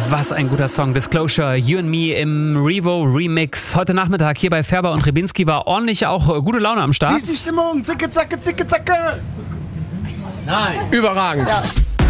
Was ein guter Song. Disclosure, You and Me im Revo Remix. Heute Nachmittag hier bei Färber und Rebinski war ordentlich auch gute Laune am Start. Wie ist die Stimmung? Zicke, zacke, zicke, zacke. Nein. Überragend. Ja.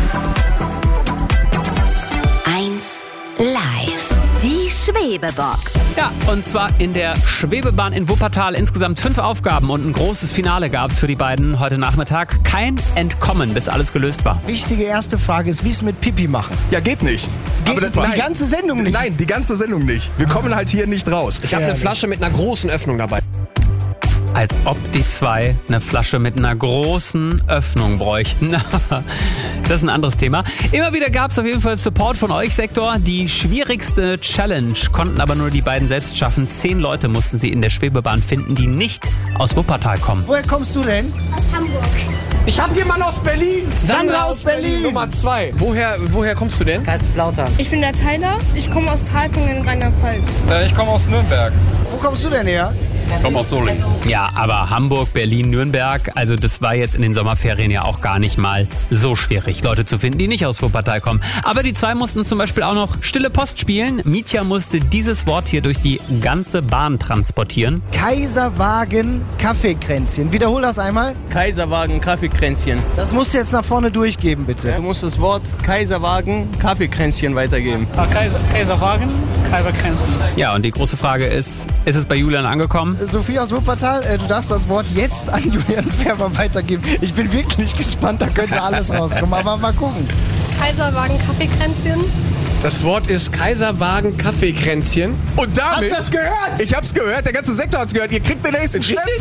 1 Live. Die Schwebebox. Ja, und zwar in der Schwebebahn in Wuppertal. Insgesamt 5 Aufgaben und ein großes Finale gab es für die beiden heute Nachmittag. Kein Entkommen, bis alles gelöst war. Wichtige erste Frage ist, wie es mit Pipi machen. Ja, geht nicht. Die ganze Sendung nicht. Nein, die ganze Sendung nicht. Wir kommen halt hier nicht raus. Ich habe eine Flasche mit einer großen Öffnung dabei. Als ob die zwei eine Flasche mit einer großen Öffnung bräuchten. Das ist ein anderes Thema. Immer wieder gab es auf jeden Fall Support von euch, Sektor. Die schwierigste Challenge konnten aber nur die beiden selbst schaffen. 10 Leute mussten sie in der Schwebebahn finden, die nicht aus Wuppertal kommen. Woher kommst du denn? Aus Hamburg. Ich habe jemanden aus Berlin. Sandra aus Berlin. Nummer 2. Woher kommst du denn? Kaiserslautern. Ich bin der Tyler. Ich komme aus Thalfingen in Rheinland-Pfalz. Ich komme aus Nürnberg. Wo kommst du denn her? Ich komme aus Solingen. Ja, aber Hamburg, Berlin, Nürnberg, also das war jetzt in den Sommerferien ja auch gar nicht mal so schwierig, Leute zu finden, die nicht aus Wuppertal kommen. Aber die zwei mussten zum Beispiel auch noch Stille Post spielen. Mietja musste dieses Wort hier durch die ganze Bahn transportieren. Kaiserwagen Kaffeekränzchen. Wiederhol das einmal. Kaiserwagen Kaffeekränzchen. Das musst du jetzt nach vorne durchgeben, bitte. Du musst das Wort Kaiserwagen Kaffeekränzchen weitergeben. Kaiserwagen, Kaiserkränzchen. Ja, und die große Frage ist es bei Julian angekommen? Sophie aus Wuppertal, du darfst das Wort jetzt an Julian Färber weitergeben. Ich bin wirklich gespannt, da könnte alles rauskommen, aber mal gucken. Kaiserwagen Kaffeekränzchen. Das Wort ist Kaiserwagen Kaffeekränzchen. Und damit... Hast du das gehört? Ich hab's gehört, der ganze Sektor hat's gehört. Ihr kriegt den nächsten Stempel.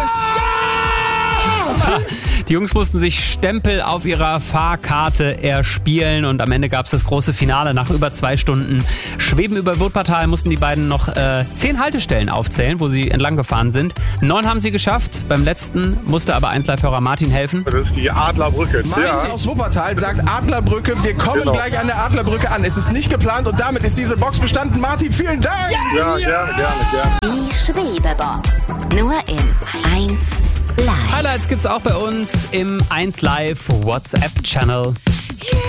Die Jungs mussten sich Stempel auf ihrer Fahrkarte erspielen und am Ende gab es das große Finale. Nach über 2 Stunden Schweben über Wuppertal mussten die beiden noch 10 Haltestellen aufzählen, wo sie entlang gefahren sind. 9 haben sie geschafft. Beim letzten musste aber 1Live-Hörer Martin helfen. Das ist die Adlerbrücke. Martin aus Wuppertal sagt Adlerbrücke. Wir kommen gleich an der Adlerbrücke an. Es ist nicht geplant und damit ist diese Box bestanden. Martin, vielen Dank. Ja, gerne. Die Schwebebox. Nur in 1 Live. Highlights gibt's auch bei uns im 1Live WhatsApp-Channel.